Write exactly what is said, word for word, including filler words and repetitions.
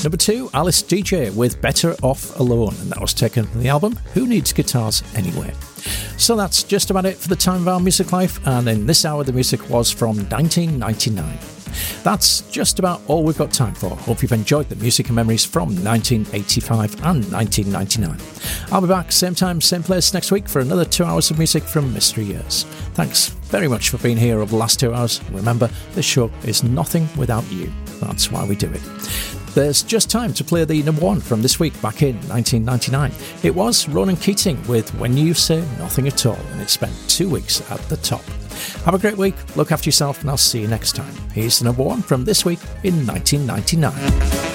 Number two, Alice D J with Better Off Alone, and that was taken from the album Who Needs Guitars Anyway. So that's just about it for the time of our music life, and in this hour the music was from nineteen ninety-nine. That's just about all we've got time for. Hope you've enjoyed the music and memories from nineteen eighty-five and nineteen ninety-nine. I'll be back same time, same place next week for another two hours of music from Mystery Years. Thanks very much for being here over the last two hours. Remember, this show is nothing without you. That's why we do it. There's just time to play the number one from this week back in nineteen ninety-nine. It was Ronan Keating with When You Say Nothing At All, and it spent two weeks at the top. Have a great week, look after yourself, and I'll see you next time. Here's the number one from this week in nineteen ninety-nine.